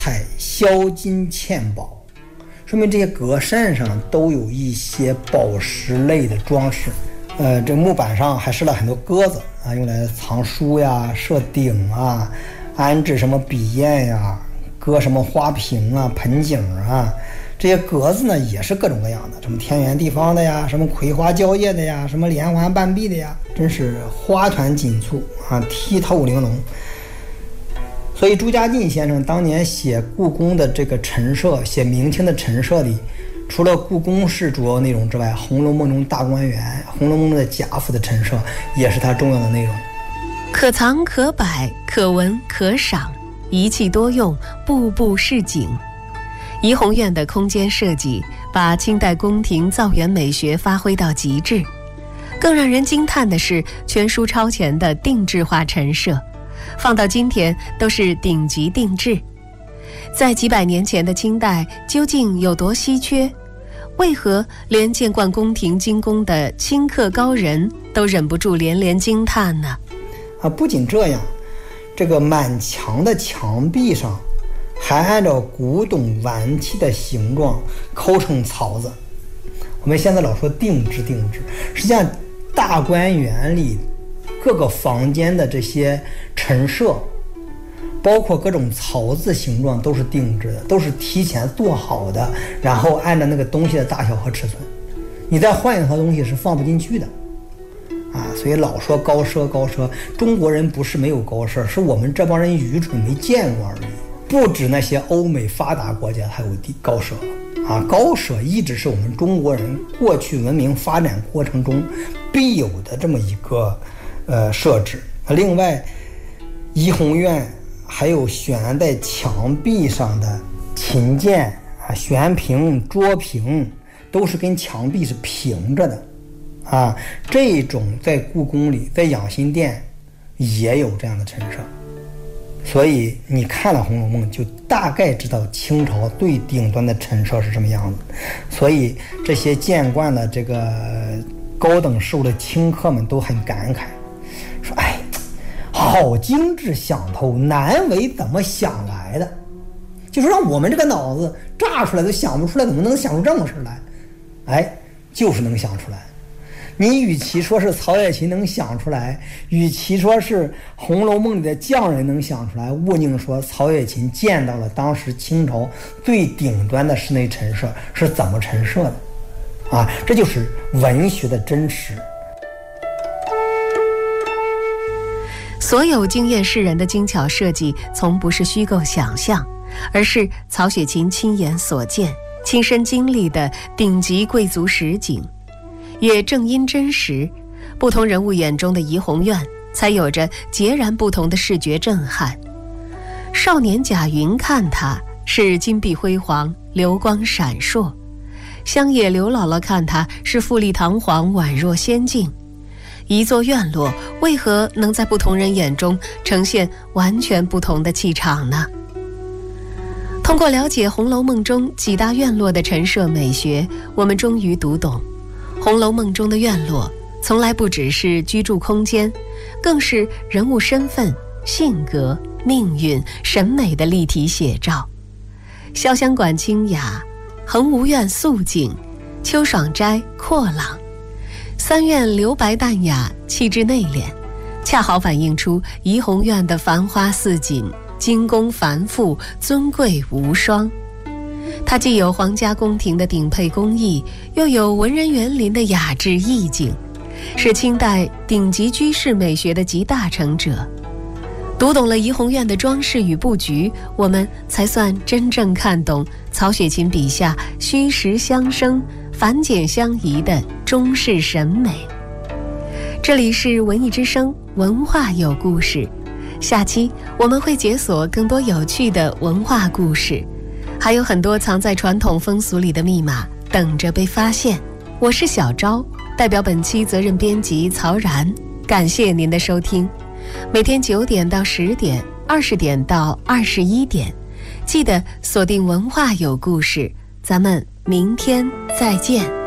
彩销金嵌宝，说明这些格扇上都有一些宝石类的装饰。这木板上还设了很多鸽子啊，用来藏书呀、设鼎啊、安置什么笔砚呀、搁什么花瓶啊、盆景啊。这些格子呢也是各种各样的，什么天圆地方的呀，什么葵花蕉叶的呀，什么连环半壁的呀，真是花团锦簇啊，剔透玲珑。所以朱家进先生当年写故宫的这个陈设，写明清的陈设里，除了故宫是主要内容之外，《红楼梦》中大观园、《红楼梦》的贾府的陈设也是它重要的内容。 可藏可摆，可闻可赏，一气多用，步步是景。怡红院的空间设计把清代宫廷造园美学发挥到极致，更让人惊叹的是全书超前的定制化陈设，放到今天都是顶级定制。在几百年前的清代究竟有多稀缺？为何连见惯宫廷精工的清客高人都忍不住连连惊叹呢？ 不仅这样，这个满墙的墙壁上还按照古董玩器的形状抠成槽子。我们现在老说定制，实际上大观园里各个房间的这些陈设，包括各种槽子形状都是定制的，都是提前做好的，然后按照那个东西的大小和尺寸，你再换一套东西是放不进去的所以老说高奢，中国人不是没有高奢，是我们这帮人愚蠢没见过而已。不止那些欧美发达国家还有高奢高奢一直是我们中国人过去文明发展过程中必有的这么一个设置。另外，怡红院还有悬在墙壁上的琴键悬屏、桌屏，都是跟墙壁是平着的这种在故宫里，在养心殿也有这样的陈设。所以你看了《红楼梦》就大概知道清朝最顶端的陈设是什么样子。所以这些见惯了这个高等事物的清客们都很感慨，说好精致想透，难为怎么想来的。就说让我们这个脑子炸出来都想不出来，怎么能想出这么事来？就是能想出来。你与其说是曹雪芹能想出来，与其说是《红楼梦》里的匠人能想出来，勿宁说曹雪芹见到了当时清朝最顶端的室内陈设是怎么陈设的这就是文学的真实。 所有惊艳世人的精巧设计从不是虚构想象，而是曹雪芹亲眼所见、亲身经历的顶级贵族实景。也正因真实，不同人物眼中的怡红院才有着截然不同的视觉震撼。少年贾云看它是金碧辉煌、流光闪烁；乡野刘姥姥看它是富丽堂皇、宛若仙境。一座院落为何能在不同人眼中呈现完全不同的气场呢？通过了解《红楼梦》中几大院落的陈设美学，我们终于读懂《红楼梦》中的院落从来不只是居住空间，更是人物身份、性格、命运、审美的立体写照。潇湘馆清雅，恒芜院素净，秋爽斋阔朗，三院留白淡雅，气质内敛，恰好反映出怡红院的繁花似锦，精工繁复，尊贵无双。它既有皇家宫廷的顶配工艺，又有文人园林的雅致意境，是清代顶级居室美学的集大成者。读懂了怡红院的装饰与布局，我们才算真正看懂曹雪芹笔下虚实相生、繁简相宜的中式审美。这里是文艺之声，文化有故事。下期我们会解锁更多有趣的文化故事，还有很多藏在传统风俗里的密码等着被发现。我是小昭，代表本期责任编辑曹然，感谢您的收听。每天9点到10点，20点到21点，记得锁定文化有故事，咱们明天再见。